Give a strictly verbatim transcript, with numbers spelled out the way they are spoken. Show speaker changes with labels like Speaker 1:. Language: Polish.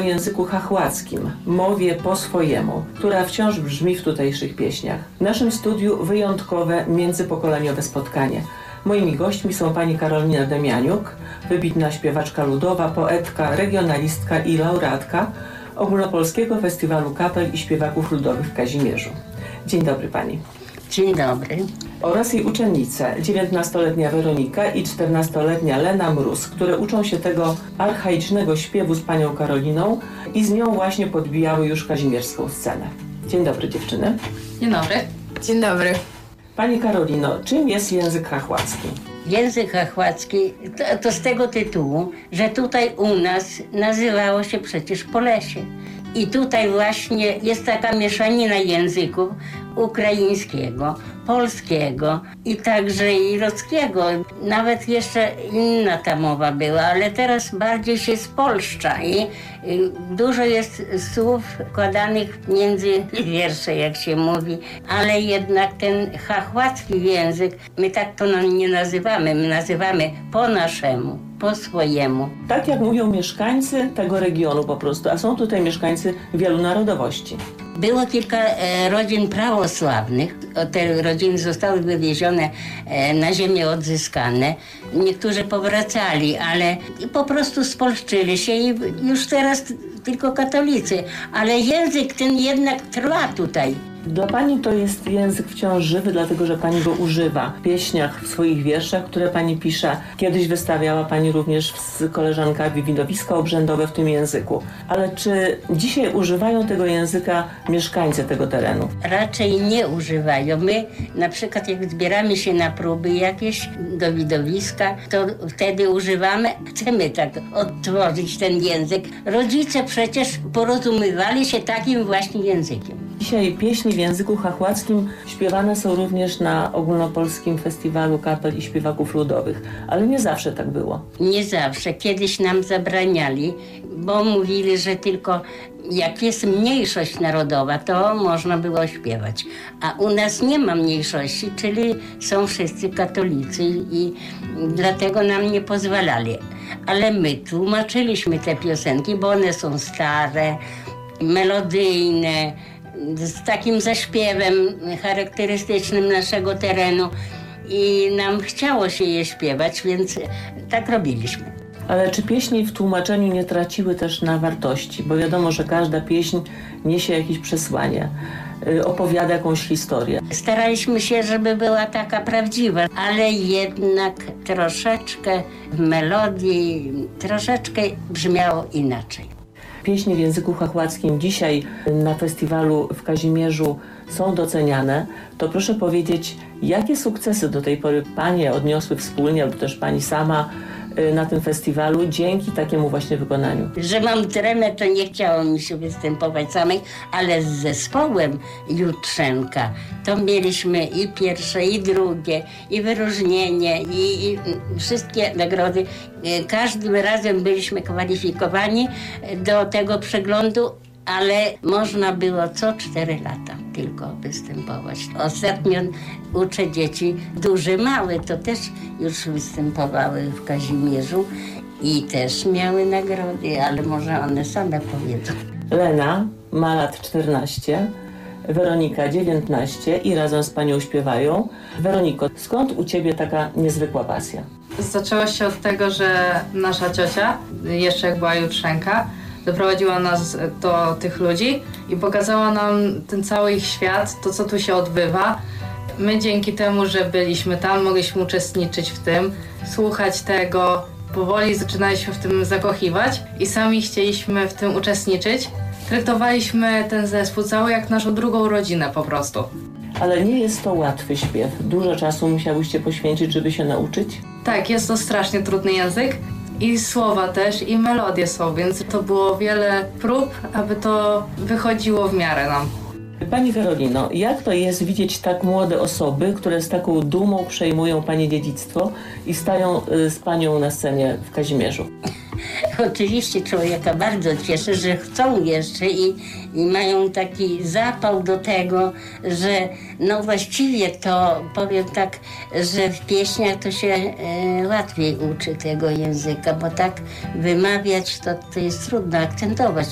Speaker 1: języku chachłackim, mowie po swojemu, która wciąż brzmi w tutejszych pieśniach. W naszym studiu wyjątkowe międzypokoleniowe spotkanie. Moimi gośćmi są pani Karolina Demianiuk, wybitna śpiewaczka ludowa, poetka, regionalistka i laureatka Ogólnopolskiego Festiwalu Kapel i Śpiewaków Ludowych w Kazimierzu. Dzień dobry pani.
Speaker 2: Dzień dobry.
Speaker 1: Oraz jej uczennice, dziewiętnastoletnia Weronika i czternastoletnia Lena Mróz, które uczą się tego archaicznego śpiewu z panią Karoliną i z nią właśnie podbijały już kazimierską scenę. Dzień dobry, dziewczyny.
Speaker 3: Dzień dobry.
Speaker 4: Dzień dobry.
Speaker 1: Pani Karolino, czym jest język chachłacki?
Speaker 2: Język chachłacki to, to z tego tytułu, że tutaj u nas nazywało się przecież Polesie. I tutaj właśnie jest taka mieszanina języków ukraińskiego, polskiego i także i ludzkiego. Nawet jeszcze inna ta mowa była, ale teraz bardziej się spolszcza i y, dużo jest słów wkładanych między wiersze, jak się mówi, ale jednak ten chachłacki język, my tak to nie nazywamy, my nazywamy po naszemu, po swojemu.
Speaker 1: Tak jak mówią mieszkańcy tego regionu po prostu, a są tutaj mieszkańcy wielu narodowości.
Speaker 2: Było kilka e, rodzin prawosławnych. Te rodziny zostały wywiezione e, na ziemię odzyskane. Niektórzy powracali, ale po prostu spolszczyli się i już teraz tylko katolicy. Ale język ten jednak trwa tutaj.
Speaker 1: Dla pani to jest język wciąż żywy, dlatego że pani go używa w pieśniach, w swoich wierszach, które pani pisze. Kiedyś wystawiała pani również z koleżankami widowiska obrzędowe w tym języku. Ale czy dzisiaj używają tego języka mieszkańcy tego terenu?
Speaker 2: Raczej nie używają. My na przykład jak zbieramy się na próby jakieś do widowiska, to wtedy używamy, chcemy tak odtworzyć ten język. Rodzice przecież porozumiewali się takim właśnie językiem.
Speaker 1: Dzisiaj pieśni w języku chachłackim śpiewane są również na Ogólnopolskim Festiwalu Kapel i Śpiewaków Ludowych, ale nie zawsze tak było.
Speaker 2: Nie zawsze. Kiedyś nam zabraniali, bo mówili, że tylko jak jest mniejszość narodowa, to można było śpiewać. A u nas nie ma mniejszości, czyli są wszyscy katolicy i dlatego nam nie pozwalali. Ale my tłumaczyliśmy te piosenki, bo one są stare, melodyjne, z takim zaśpiewem charakterystycznym naszego terenu i nam chciało się je śpiewać, więc tak robiliśmy.
Speaker 1: Ale czy pieśni w tłumaczeniu nie traciły też na wartości? Bo wiadomo, że każda pieśń niesie jakieś przesłanie, opowiada jakąś historię.
Speaker 2: Staraliśmy się, żeby była taka prawdziwa, ale jednak troszeczkę w melodii, troszeczkę brzmiało inaczej.
Speaker 1: Pieśni w języku chachłackim dzisiaj na festiwalu w Kazimierzu są doceniane, to proszę powiedzieć, jakie sukcesy do tej pory panie odniosły wspólnie, albo też pani sama na tym festiwalu dzięki takiemu właśnie wykonaniu?
Speaker 2: Że mam tremę, to nie chciało mi się występować samej, ale z zespołem Jutrzenka to mieliśmy i pierwsze, i drugie, i wyróżnienie, i, i wszystkie nagrody. Każdym razem byliśmy kwalifikowani do tego przeglądu, ale można było co cztery lata tylko występować. Ostatnio uczę dzieci duże, małe, to też już występowały w Kazimierzu i też miały nagrody, ale może one same powiedzą.
Speaker 1: Lena ma lat czternaście, Weronika dziewiętnaście i razem z panią śpiewają. Weroniko, skąd u ciebie taka niezwykła pasja?
Speaker 3: Zaczęło się od tego, że nasza ciocia, jeszcze jak była Jutrzenka, doprowadziła nas do tych ludzi i pokazała nam ten cały ich świat, to co tu się odbywa. My dzięki temu, że byliśmy tam, mogliśmy uczestniczyć w tym, słuchać tego, powoli zaczynaliśmy w tym zakochiwać i sami chcieliśmy w tym uczestniczyć. Traktowaliśmy ten zespół cały jak naszą drugą rodzinę po prostu.
Speaker 1: Ale nie jest to łatwy śpiew. Dużo czasu musiałyście poświęcić, żeby się nauczyć?
Speaker 3: Tak, jest to strasznie trudny język. I słowa też, i melodie są, więc to było wiele prób, aby to wychodziło w miarę nam.
Speaker 1: Pani Karolino, jak to jest widzieć tak młode osoby, które z taką dumą przejmują pani dziedzictwo i stają z panią na scenie w Kazimierzu?
Speaker 2: Oczywiście człowieka bardzo cieszy, że chcą jeszcze i, i mają taki zapał do tego, że no właściwie to powiem tak, że w pieśniach to się e, łatwiej uczy tego języka, bo tak wymawiać to, to jest trudno akcentować.